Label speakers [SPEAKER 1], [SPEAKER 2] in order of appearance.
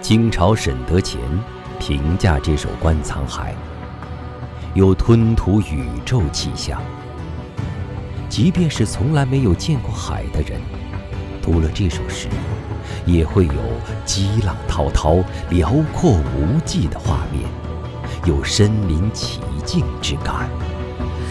[SPEAKER 1] 清朝沈德潜评价这首《观沧海》，有吞吐宇宙气象。即便是从来没有见过海的人，读了这首诗，也会有激浪滔滔、辽阔无际的画面，有身临其境之感。